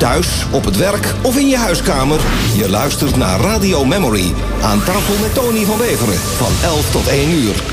Thuis, op het werk of in je huiskamer. Je luistert naar Radio Memory. Aan tafel met Tony van Weveren. Van 11 tot 1 uur.